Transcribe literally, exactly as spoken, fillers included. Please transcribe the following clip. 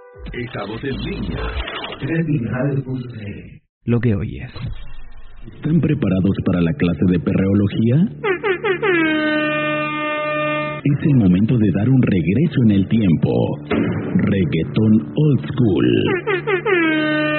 Estamos en línea. Creatividad punto c l. Lo que oyes. ¿Están preparados para la clase de perreología? Es el momento de dar un regreso en el tiempo. Reggaetón Old School.